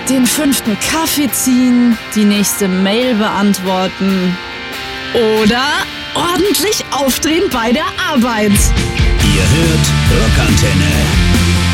den 5. Kaffee ziehen, die nächste Mail beantworten oder ordentlich aufdrehen bei der Arbeit. Ihr hört Rockantenne.